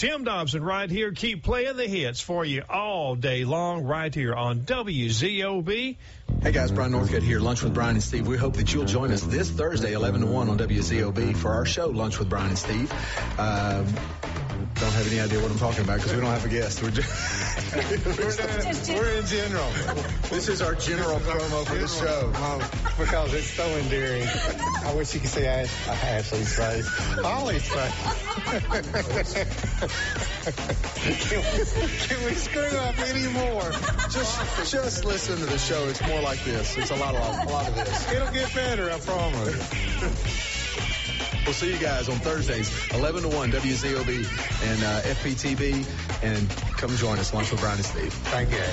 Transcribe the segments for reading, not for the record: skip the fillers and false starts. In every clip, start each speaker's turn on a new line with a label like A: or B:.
A: Tim Dobson right here. Keep playing the hits for you all day long right here on WZOB.
B: Hey guys, Brian Northcutt here, Lunch with Brian and Steve. We hope that you'll join us this Thursday, 11 to 1 on WZOB for our show, Lunch with Brian and Steve. Don't have any idea what I'm talking about because we don't have a guest. We're in general. This is our general promo for the show.
C: Because it's so endearing. I wish you could see Ashley's face. Holly's face. Can we screw up anymore?
B: Just listen to the show. It's more like this. It's a lot of this.
C: It'll get better, I promise.
B: We'll see you guys on Thursdays, 11 to 1, WZOB and FPTV. And come join us, Lunch with Brian and Steve.
C: Thank you,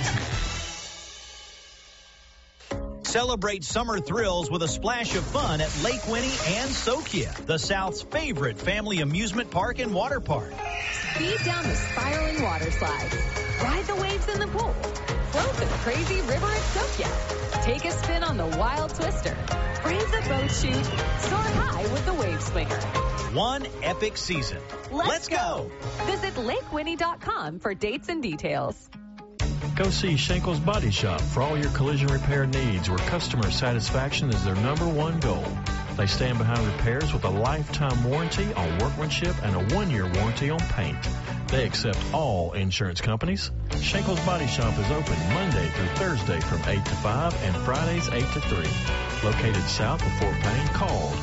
D: Celebrate summer thrills with a splash of fun at Lake Winnie and Sokia, the South's favorite family amusement park and water park.
E: Speed down the spiraling water slides. Ride the waves in the pool. Float the crazy river at Sokia. Take a spin on the wild twister. Brave the boat shoot. Soar high with the wave swinger.
D: One epic season. Let's go.
E: Visit LakeWinnie.com for dates and details.
F: Go see Schenkel's Body Shop for all your collision repair needs, where customer satisfaction is their number one goal. They stand behind repairs with a lifetime warranty on workmanship and a 1-year warranty on paint. They accept all insurance companies. Schenkel's Body Shop is open Monday through Thursday from 8 to 5 and Fridays 8 to 3. Located south of Fort Payne, call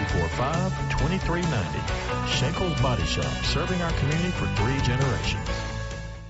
F: 256-845-2390. Schenkel's Body Shop, serving our community for 3 generations.